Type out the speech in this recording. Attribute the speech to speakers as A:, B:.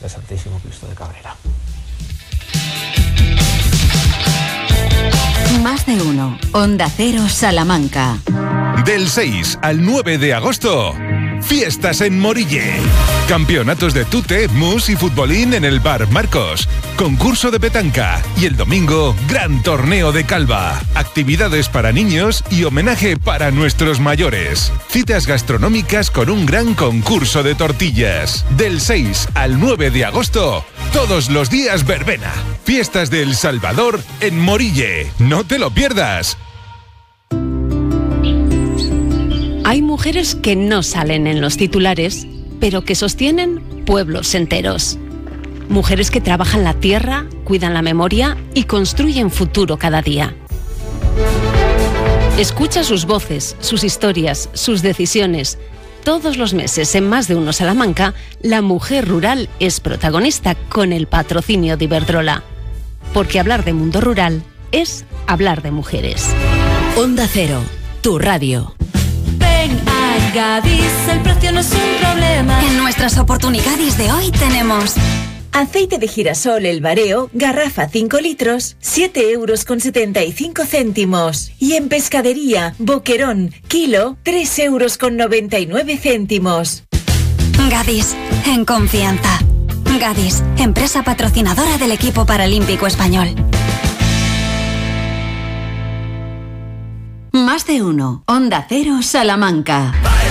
A: del Santísimo Cristo de Cabrera.
B: Más de uno. Onda Cero Salamanca.
C: Del 6 al 9 de agosto, fiestas en Morille. Campeonatos de tute, mus y futbolín en el Bar Marcos. Concurso de petanca. Y el domingo, gran torneo de calva. Actividades para niños y homenaje para nuestros mayores. Citas gastronómicas con un gran concurso de tortillas. Del 6 al 9 de agosto, todos los días verbena. Fiestas de El Salvador en Morille. No te lo pierdas.
D: Hay mujeres que no salen en los titulares, pero que sostienen pueblos enteros. Mujeres que trabajan la tierra, cuidan la memoria y construyen futuro cada día. Escucha sus voces, sus historias, sus decisiones. Todos los meses en Más de Uno Salamanca, la mujer rural es protagonista con el patrocinio de Iberdrola. Porque hablar de mundo rural es hablar de mujeres.
B: Onda Cero, tu radio.
E: Ven a Gadis, el precio no es un problema.
F: En nuestras oportunidades de hoy tenemos
G: aceite de girasol El Bareo, garrafa 5 litros, 7,75 €. Y en pescadería, boquerón, kilo, 3,99 €.
F: Gadis, en confianza. Gadis, empresa patrocinadora del equipo paralímpico español.
B: Más de uno. Onda Cero Salamanca.